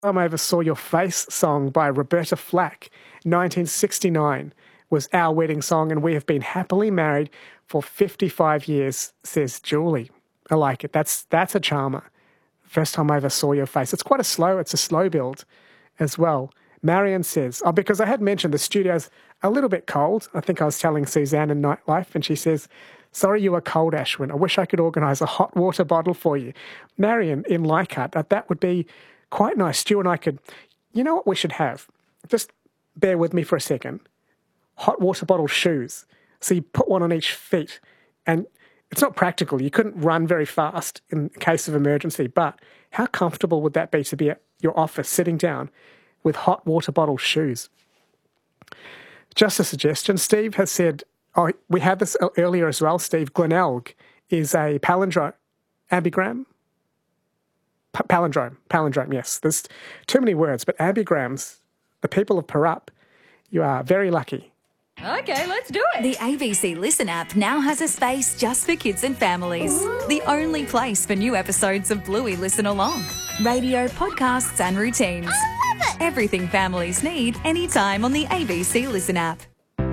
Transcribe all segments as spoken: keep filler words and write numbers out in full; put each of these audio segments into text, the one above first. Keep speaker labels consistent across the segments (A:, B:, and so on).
A: Time I Ever Saw Your Face song by Roberta Flack, nineteen sixty-nine, was our wedding song, and we have been happily married for fifty-five years, says Julie. I like it. That's that's a charmer. First Time I Ever Saw Your Face. It's quite a slow, it's a slow build as well. Marion says, oh, because I had mentioned the studio's a little bit cold. I think I was telling Suzanne in Nightlife, and she says, sorry you were cold, Ashwin. I wish I could organise a hot water bottle for you. Marion in Leichhardt, that, that would be quite nice. Stu and I could, you know what we should have? Just bear with me for a second. Hot water bottle shoes. So you put one on each feet, and it's not practical. You couldn't run very fast in case of emergency, but how comfortable would that be to be at your office sitting down with hot water bottle shoes? Just a suggestion. Steve has said, oh, we had this earlier as well, Steve. Glenelg is a palindrome, ambigram? P- palindrome, palindrome, yes. There's too many words, but ambigrams, the people of Perup, you are very lucky.
B: Okay, let's do it.
C: The A B C Listen app now has a space just for kids and families. The only place for new episodes of Bluey Listen Along. Radio, podcasts and routines.
B: I love it.
C: Everything families need anytime on the A B C Listen app.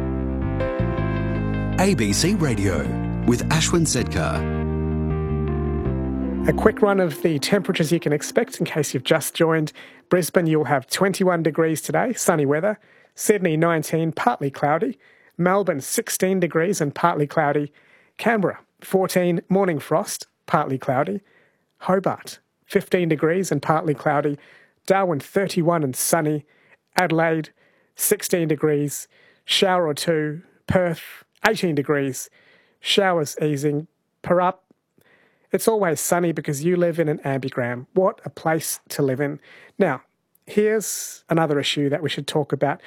D: A B C Radio with Ashwin Sedkar.
A: A quick run of the temperatures you can expect in case you've just joined. Brisbane, you'll have twenty-one degrees today, sunny weather. Sydney, nineteen, partly cloudy. Melbourne, sixteen degrees and partly cloudy. Canberra, fourteen, morning frost, partly cloudy. Hobart, fifteen degrees and partly cloudy. Darwin, thirty-one and sunny. Adelaide, sixteen degrees. Shower or two. Perth, eighteen degrees. Showers easing. Perup, it's always sunny because you live in an ambigram. What a place to live in. Now, here's another issue that we should talk about.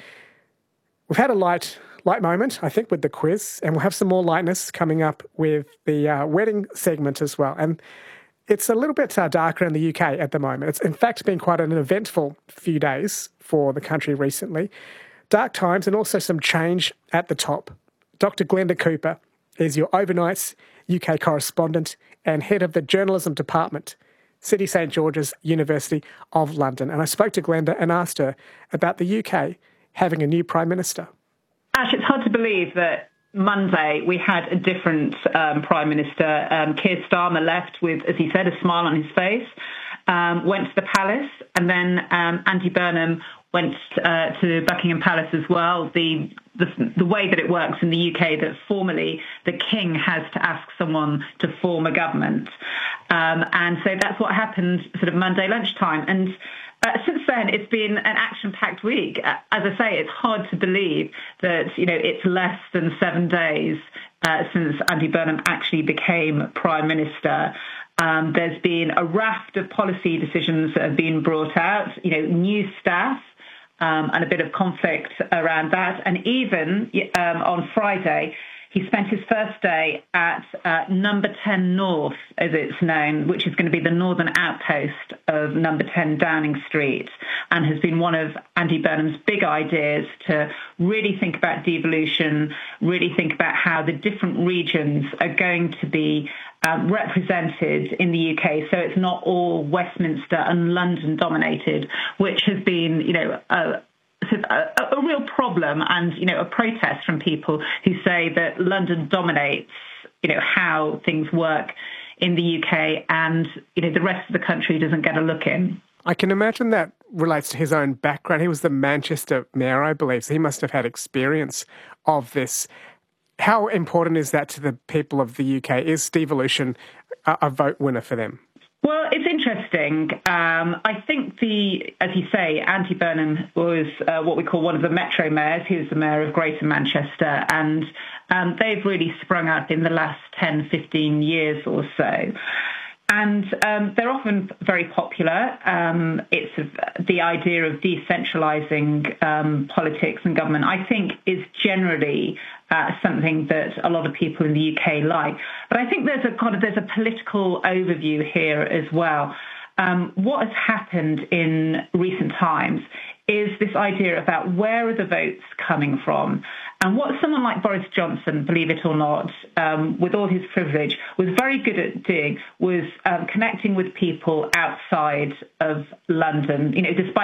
A: We've had a light light moment, I think, with the quiz, and we'll have some more lightness coming up with the uh, wedding segment as well. And it's a little bit uh, darker in the U K at the moment. It's, in fact, been quite an eventful few days for the country recently. Dark times and also some change at the top. Doctor Glenda Cooper is your overnights U K correspondent and head of the journalism department, City St George's, University of London. And I spoke to Glenda and asked her about the U K having a new Prime Minister.
E: Ash, it's hard to believe that Monday we had a different um, Prime Minister. Um, Keir Starmer left with, as he said, a smile on his face, um, went to the palace, and then um, Andy Burnham went uh, to Buckingham Palace as well. The, the the way that it works in the U K, that formally the King has to ask someone to form a government. Um, and so that's what happened sort of Monday lunchtime. And uh, since then, it's been an action-packed week. Uh, as I say, it's hard to believe that, you know, it's less than seven days uh, since Andy Burnham actually became Prime Minister. Um, there's been a raft of policy decisions that have been brought out, you know, new staff, Um, and a bit of conflict around that. And even um, on Friday, he spent his first day at uh, Number ten North, as it's known, which is going to be the northern outpost of Number ten Downing Street, and has been one of Andy Burnham's big ideas to really think about devolution, really think about how the different regions are going to be um, represented in the U K, so it's not all Westminster and London dominated, which has been, you know, a, a, a real problem and, you know, a protest from people who say that London dominates, you know, how things work in the U K, and, you know, the rest of the country doesn't get a look in.
A: I can imagine that relates to his own background. He was the Manchester mayor, I believe, so he must have had experience of this. How important is that to the people of the U K? Is devolution a, a vote winner for them?
E: Well, it's interesting. Um, I think the, as you say, Andy Burnham was uh, what we call one of the metro mayors. He was the mayor of Greater Manchester, and um, they've really sprung up in the last ten, fifteen years or so. And um, they're often very popular. Um, it's uh, the idea of decentralising um, politics and government, I think, is generally uh, something that a lot of people in the U K like. But I think there's a kind of there's a political overview here as well. Um, what has happened in recent times is this idea about where are the votes coming from, And what someone like Boris Johnson, believe it or not, um, with all his privilege, was very good at doing was um, connecting with people outside of London, you know, despite